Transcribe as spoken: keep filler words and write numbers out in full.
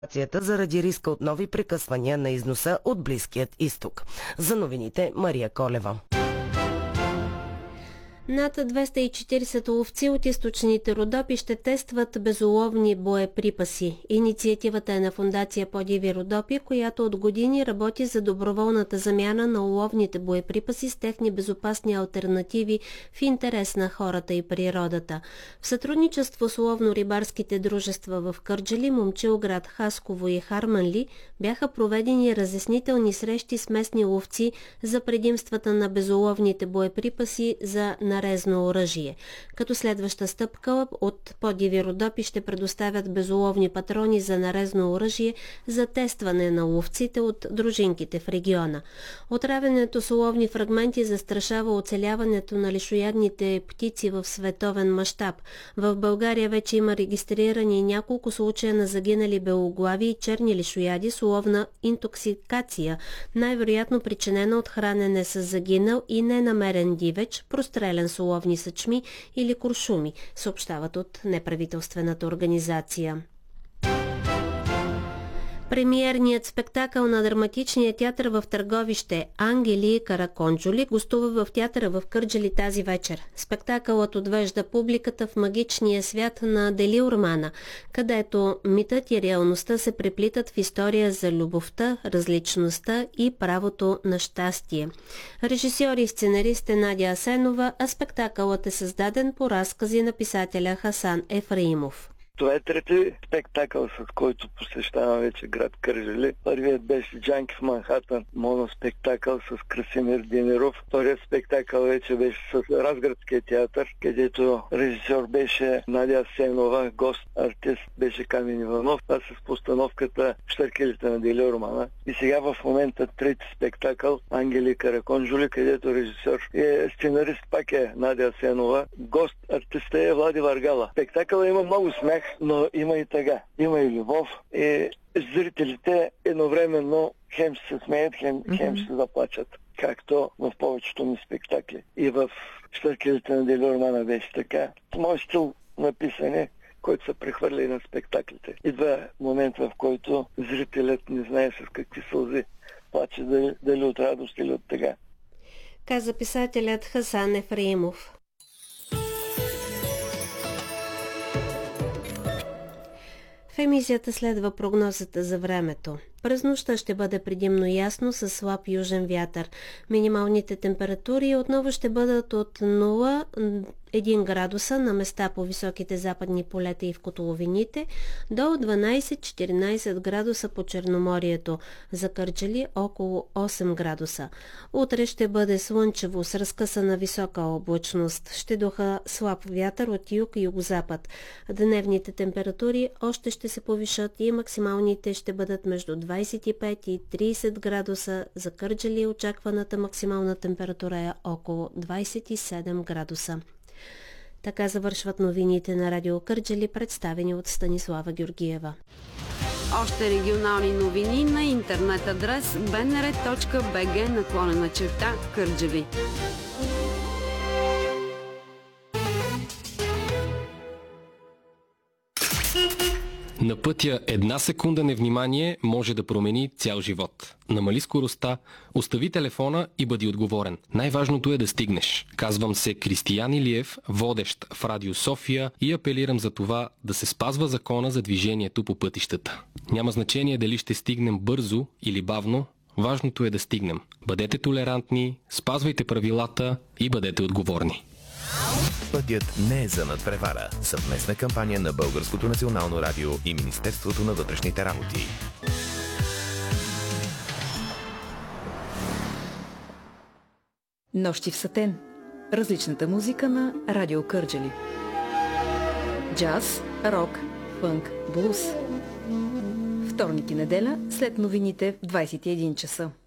заради риска от нови прекъсвания на износа от Близкият изток. За новините Мария Колева. Над двеста и четиридесет ловци от източните Родопи ще тестват безуловни боеприпаси. Инициативата е на фондация Подиви Родопи, която от години работи за доброволната замяна на уловните боеприпаси с техни безопасни алтернативи в интерес на хората и природата. В сътрудничество с ловно-рибарските дружества в Кърджали, Момчилград, Хасково и Харманли бяха проведени разяснителни срещи с местни ловци за предимствата на безуловните боеприпаси за нарезно оръжие. Като следваща стъпка от Подиви Родопи ще предоставят безуловни патрони за нарезно оръжие за тестване на ловците от дружинките в региона. Отравянето с уловни фрагменти застрашава оцеляването на лишоядните птици в световен мащаб. В България вече има регистрирани няколко случая на загинали белоглави и черни лишояди с уловна интоксикация, най-вероятно причинена от хранене с загинал и ненамерен дивеч, прострелян с уловни съчми или куршуми, съобщават от неправителствената организация. Премиерният спектакъл на драматичния театър в Търговище "Ангели и караконджули" гостува в театъра в Кърджали тази вечер. Спектакълът отвежда публиката в магичния свят на Делиормана, където митът и реалността се преплитат в история за любовта, различността и правото на щастие. Режисьор и сценарист е Надя Асенова, а спектакълът е създаден по разкази на писателя Хасан Ефраимов. Това е трети спектакъл, с който посещавам вече град Кърджали. Първият беше "Джанки в Манхатън", моноспектакъл с Красимир Денеров. Вторият спектакъл вече беше с Разградския театър, където режисьор беше Надя Асенова, гост артист беше Камен Иванов. Това с постановката "Щъркелите на Делиормана". И сега в момента трети спектакъл "Ангели и караконджули", където режисьор е сценарист пак е Надя Асенова. Гост артиста е Влади Варгала. Спектакълът има много смех, но има и тъга. Има и любов. И зрителите едновременно хем ще се смеят, хем, mm-hmm. хем ще се заплачат. Както в повечето ми спектакли. И в "Щъркелите на Делиормана" беше така. Мой стил на писане, който се прехвърля и на спектаклите. Идва момент, в който зрителят не знае с какви сълзи плаче, дали, дали от радост или от тъга. Каза писателят Хасан Ефраимов. В емисията следва прогнозата за времето. През нощта ще бъде предимно ясно с слаб южен вятър. Минималните температури отново ще бъдат от нула до един градуса на места по високите западни полета и в котловините, до дванайсет-четиринайсет градуса по Черноморието, за Кърджали около осем градуса. Утре ще бъде слънчево с разкъсана висока облачност. Ще духа слаб вятър от юг и югозапад. Дневните температури още ще се повишат и максималните ще бъдат между двайсет и пет и трийсет градуса. За Кърджали очакваната максимална температура е около двайсет и седем градуса. Така завършват новините на Радио Кърджали, представени от Станислава Георгиева. Още регионални новини на интернет адрес би ен ар точка би джи наклонена черта Кърджали. На пътя една секунда невнимание може да промени цял живот. Намали скоростта, остави телефона и бъди отговорен. Най-важното е да стигнеш. Казвам се Кристиян Илиев, водещ в Радио София, и апелирам за това да се спазва закона за движението по пътищата. Няма значение дали ще стигнем бързо или бавно, важното е да стигнем. Бъдете толерантни, спазвайте правилата и бъдете отговорни. Пътят не е за надпревара. Съвместна кампания на Българското национално радио и Министерството на вътрешните работи. Нощи в сатен. Различната музика на Радио Кърджали. Джаз, рок, фънк, блуз. Вторник и неделя след новините в двайсет и един часа.